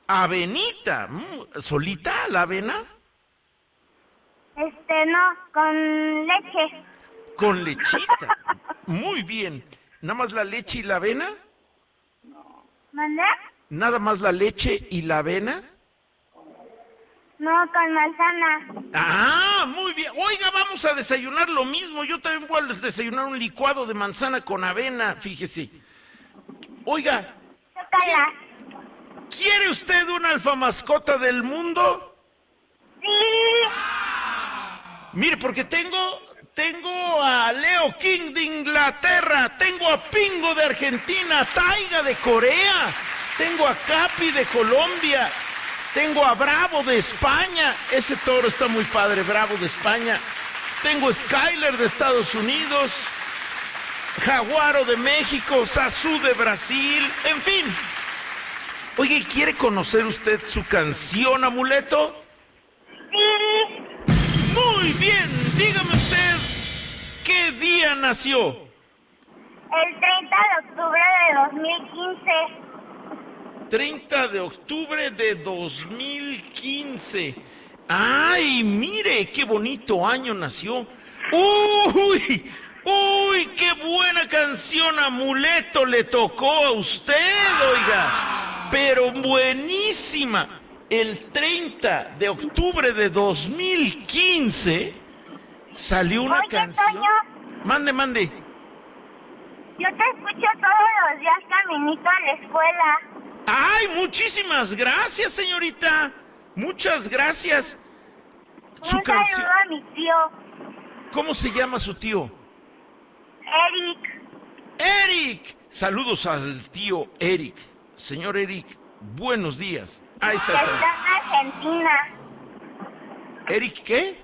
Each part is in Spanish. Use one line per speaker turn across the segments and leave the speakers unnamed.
Avenita. ¿Solita la avena?
No, con leche.
Con lechita. Muy bien. ¿Nada más la leche y la avena?
¿Mandé?
¿Nada más la leche y la avena?
No, con manzana.
Ah, muy bien. Oiga, vamos a desayunar lo mismo. Yo también voy a desayunar un licuado de manzana con avena, fíjese. Oiga,
Chócala.
¿quiere usted una alfamascota del mundo?
Sí.
Mire, porque tengo a Leo King de Inglaterra, tengo a Pingo de Argentina, Taiga de Corea, tengo a Capi de Colombia, tengo a Bravo de España, ese toro está muy padre, Bravo de España, tengo a Skyler de Estados Unidos, Jaguaro de México, Sazú de Brasil, en fin. Oye, ¿quiere conocer usted su canción, Amuleto?
Sí.
Muy bien, dígame usted, ¿qué día nació?
El 30 de octubre de 2015.
30 de octubre de 2015. ¡Ay, mire, qué bonito año nació! ¡Uy! ¡Uy, qué buena canción, Amuleto, le tocó a usted, oiga! Pero buenísima. El 30 de octubre de 2015 salió una
Oye,
canción.
Toño.
Mande.
Yo te escucho todos los días caminito a la escuela.
¡Ay, muchísimas gracias, señorita! Muchas gracias. Su
Un
canción.
saludo a mi tío,
¿Cómo se llama su tío?
Eric.
¡Eric! Saludos al tío Eric. Señor Eric, buenos días. Ahí está
Que
el saludo.
está en Argentina.
¿Eric qué?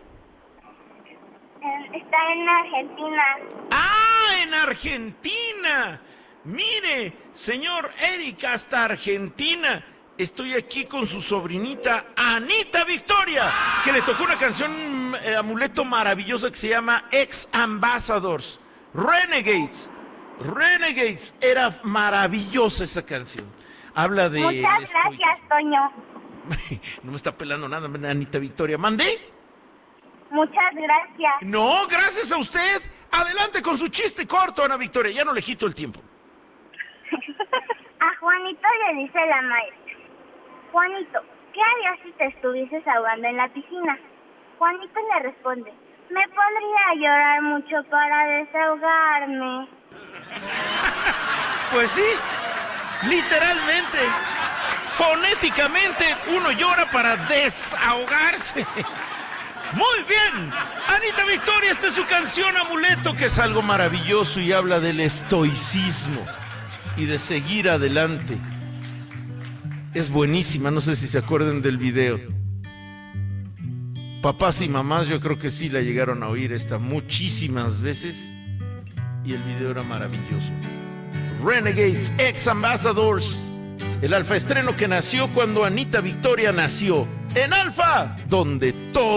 Está en Argentina.
¡Ah, en Argentina! Mire, señor Eric, hasta Argentina. Estoy aquí con su sobrinita Anita Victoria, que le tocó una canción, Amuleto, maravillosa que se llama Ex Ambassadors, Renegades. Renegades, era maravillosa esa canción. Habla de...
Muchas gracias, Toño.
No me está pelando nada, Anita Victoria. ¿Mandé?
Muchas gracias.
No, gracias a usted. Adelante con su chiste corto, Ana Victoria. Ya no le quito el tiempo.
A Juanito le dice la maestra: Juanito, ¿qué harías si te estuvieses ahogando en la piscina? Juanito le responde: me podría llorar mucho para desahogarme.
Pues sí, literalmente, fonéticamente, uno llora para desahogarse. Muy bien, Anita Victoria, esta es su canción Amuleto, que es algo maravilloso y habla del estoicismo y de seguir adelante. Es buenísima, no sé si se acuerdan del video. Papás y mamás yo creo que sí la llegaron a oír esta muchísimas veces y el video era maravilloso. Renegades, Ex Ambassadors, el alfa estreno que nació cuando Anita Victoria nació. En Alfa, donde todo